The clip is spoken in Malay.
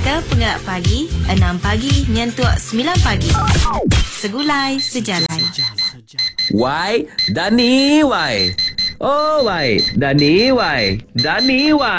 Pustaka Penggerak Pagi 6 pagi nyentuk 9 pagi. Segulai sejalan. Why? Dani, why? Oh, why? Dani, why? Dani, why?